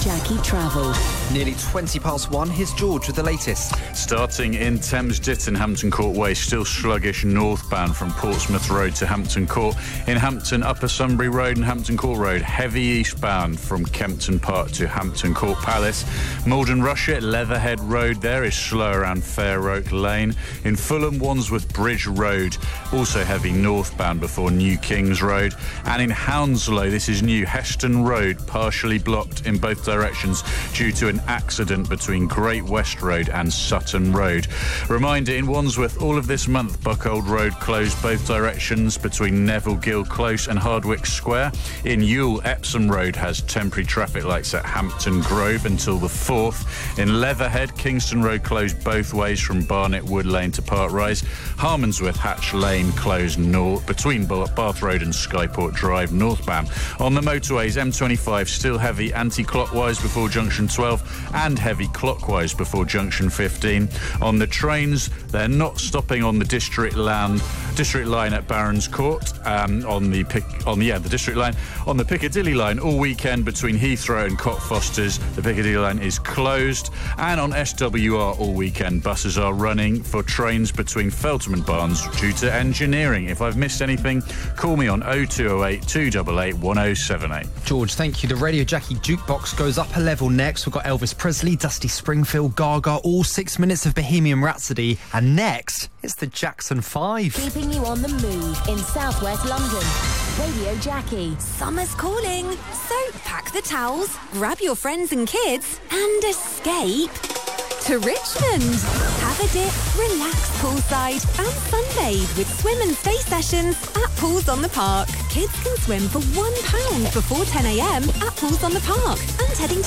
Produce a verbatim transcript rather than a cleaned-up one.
Jackie Travel. Nearly twenty past one, here's George with the latest. Starting in Thames Ditton, Hampton Court Way, still sluggish northbound from Portsmouth Road to Hampton Court. In Hampton, Upper Sunbury Road and Hampton Court Road, heavy eastbound from Kempton Park to Hampton Court Palace. Malden Rushet, Leatherhead Road there is slow around Fair Oak Lane. In Fulham, Wandsworth Bridge Road, also heavy northbound before New Kings Road. And in Hounslow, this is new, Heston Road, partially blocked in both directions due to an accident between Great West Road and Sutton Road. Reminder, in Wandsworth, all of this month, Buckhold Road closed both directions between Neville Gill Close and Hardwick Square. In Ewell, Epsom Road has temporary traffic lights at Hampton Grove until the fourth. In Leatherhead, Kingston Road closed both ways from Barnet Wood Lane to Park Rise. Harmonsworth Hatch Lane closed north between Bath Road and Skyport Drive northbound. On the motorways, M twenty-five still heavy anti-clockwise before junction twelve and heavy clockwise before junction fifteen. On the trains, they're not stopping on the district line, district line at Barons Court. Um, on the pic, on the yeah the district line, on the Piccadilly line all weekend between Heathrow and Cockfosters, the Piccadilly line is closed. And on S W R all weekend, buses are running for trains between Feltham and Barnes due to engineering. If I've missed anything, call me on oh two oh eight, two eight eight, one oh seven eight. George, thank you. The Radio Jackie Jukebox goes up a level next. We've got Elvis Presley, Dusty Springfield, Gaga, all six minutes of Bohemian Rhapsody. And next, it's the Jackson five. Keeping you on the move in southwest London. Radio Jackie. Summer's calling, so pack the towels, grab your friends and kids, and escape to Richmond. Have a dip, relax poolside, and sunbathe with swim and stay sessions at Pools on the Park. Kids can swim for one pound before ten a m at Pools on the Park and heading to